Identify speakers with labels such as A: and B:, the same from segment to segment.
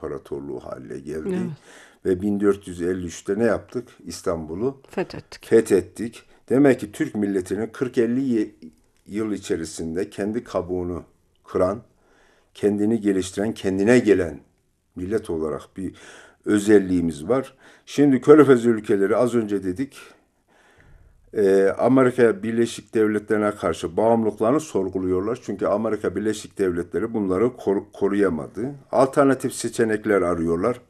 A: İmparatorluğu haline geldi.
B: Evet.
A: Ve 1453'te ne yaptık? İstanbul'u
B: Fethettik.
A: fethettik. Demek ki Türk milletinin 40-50 yıl içerisinde kendi kabuğunu kıran, kendini geliştiren, kendine gelen millet olarak bir özelliğimiz var. Şimdi Körfez ülkeleri az önce dedik, Amerika Birleşik Devletleri'ne karşı bağımlılıklarını sorguluyorlar. Çünkü Amerika Birleşik Devletleri bunları koruyamadı. Alternatif seçenekler arıyorlar.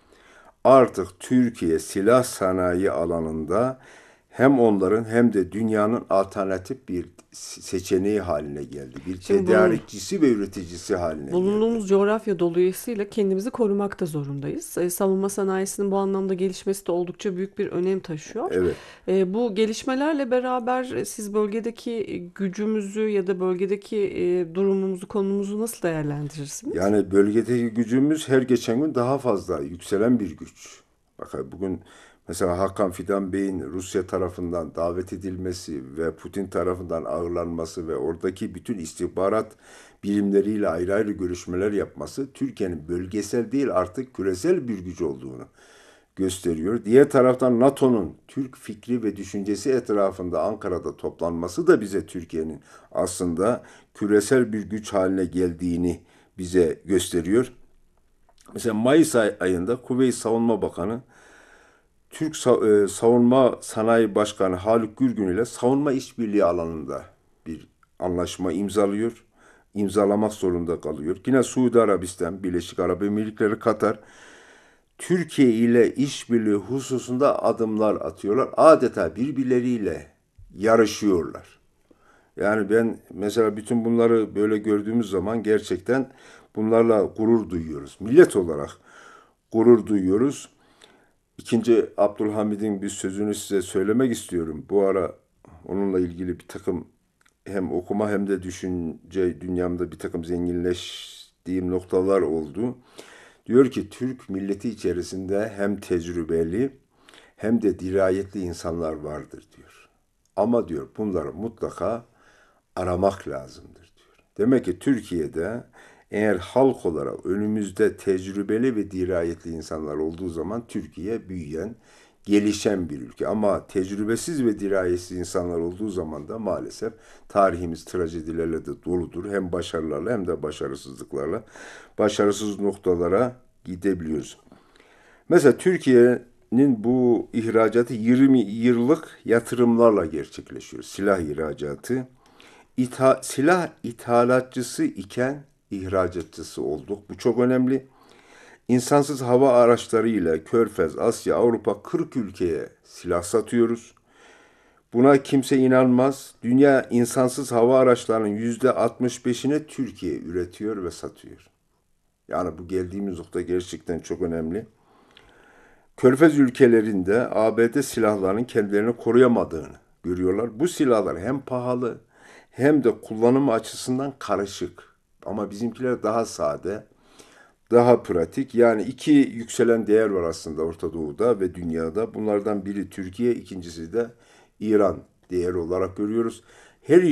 A: Artık Türkiye silah sanayi alanında hem onların hem de dünyanın alternatif bir seçeneği haline geldi. Bir
B: Şimdi bunun
A: tedarikçisi ve üreticisi haline geldi.
B: Bulunduğumuz coğrafya dolayısıyla kendimizi korumakta zorundayız. Savunma sanayisinin bu anlamda gelişmesi de oldukça büyük bir önem taşıyor.
A: Evet.
B: Bu gelişmelerle beraber siz bölgedeki gücümüzü ya da bölgedeki durumumuzu, konumumuzu nasıl değerlendirirsiniz?
A: Yani bölgedeki gücümüz her geçen gün daha fazla yükselen bir güç. Bakın bugün mesela Hakan Fidan Bey'in Rusya tarafından davet edilmesi ve Putin tarafından ağırlanması ve oradaki bütün istihbarat birimleriyle ayrı ayrı görüşmeler yapması Türkiye'nin bölgesel değil artık küresel bir güç olduğunu gösteriyor. Diğer taraftan NATO'nun Türk fikri ve düşüncesi etrafında Ankara'da toplanması da bize Türkiye'nin aslında küresel bir güç haline geldiğini bize gösteriyor. Mesela Mayıs ayında Kuveyt Savunma Bakanı Türk Savunma Sanayi Başkanı Haluk Gürgün ile savunma işbirliği alanında bir anlaşma imzalıyor. İmzalamak zorunda kalıyor. Yine Suudi Arabistan, Birleşik Arap Emirlikleri, Katar Türkiye ile işbirliği hususunda adımlar atıyorlar. Adeta birbirleriyle yarışıyorlar. Yani ben mesela bütün bunları böyle gördüğümüz zaman gerçekten bunlarla gurur duyuyoruz. Millet olarak gurur duyuyoruz. İkinci Abdülhamid'in bir sözünü size söylemek istiyorum. Bu ara onunla ilgili bir takım hem okuma hem de düşünce dünyamda bir takım zenginleştiğim noktalar oldu. Diyor ki Türk milleti içerisinde hem tecrübeli hem de dirayetli insanlar vardır diyor. Ama diyor bunları mutlaka aramak lazımdır diyor. Demek ki Türkiye'de eğer halk olarak önümüzde tecrübeli ve dirayetli insanlar olduğu zaman Türkiye büyüyen, gelişen bir ülke. Ama tecrübesiz ve dirayetsiz insanlar olduğu zaman da maalesef tarihimiz trajedilerle de doludur. Hem başarılarla hem de başarısızlıklarla başarısız noktalara gidebiliyoruz. Mesela Türkiye'nin bu ihracatı 20 yıllık yatırımlarla gerçekleşiyor. Silah ihracatı. Silah ithalatçısı iken ihracatçısı olduk. Bu çok önemli. İnsansız hava araçlarıyla Körfez, Asya, Avrupa 40 ülkeye silah satıyoruz. Buna kimse inanmaz. Dünya insansız hava araçlarının %65'ini Türkiye üretiyor ve satıyor. Yani bu geldiğimiz nokta gerçekten çok önemli. Körfez ülkelerinde ABD silahlarının kendilerini koruyamadığını görüyorlar. Bu silahlar hem pahalı hem de kullanım açısından karışık. Ama bizimkiler daha sade, daha pratik. Yani iki yükselen değer var aslında Orta Doğu'da ve dünyada. Bunlardan biri Türkiye, ikincisi de İran değeri olarak görüyoruz. Her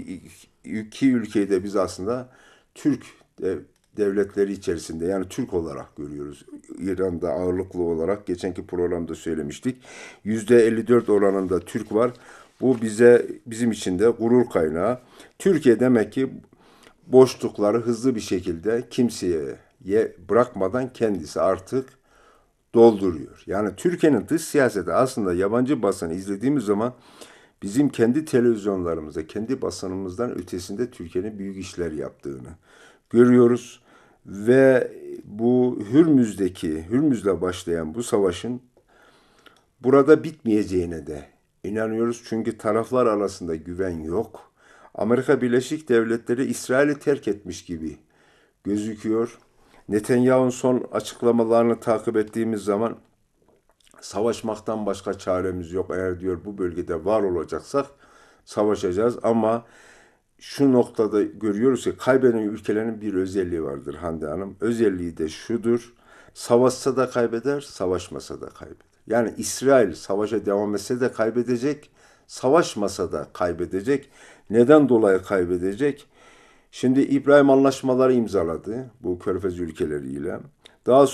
A: iki ülkeyi de biz aslında Türk devletleri içerisinde yani Türk olarak görüyoruz. İran'da ağırlıklı olarak geçenki programda söylemiştik. %54 oranında Türk var. Bu bizim için de gurur kaynağı. Türkiye demek ki boşlukları hızlı bir şekilde kimseye bırakmadan kendisi artık dolduruyor. Yani Türkiye'nin dış siyaseti aslında yabancı basını izlediğimiz zaman bizim kendi televizyonlarımızda, kendi basınımızdan ötesinde Türkiye'nin büyük işler yaptığını görüyoruz. Ve bu Hürmüz'le başlayan bu savaşın burada bitmeyeceğine de inanıyoruz. Çünkü taraflar arasında güven yok. Amerika Birleşik Devletleri İsrail'i terk etmiş gibi gözüküyor. Netanyahu'nun son açıklamalarını takip ettiğimiz zaman savaşmaktan başka çaremiz yok. Eğer diyor bu bölgede var olacaksak savaşacağız ama şu noktada görüyoruz ki kaybeden ülkelerin bir özelliği vardır Hande Hanım. Özelliği de şudur. Savaşsa da kaybeder, savaşmasa da kaybeder. Yani İsrail savaşa devam etse de kaybedecek, savaşmasa da kaybedecek. Neden dolayı kaybedecek? Şimdi İbrahim anlaşmaları imzaladı bu Körfez ülkeleriyle. Daha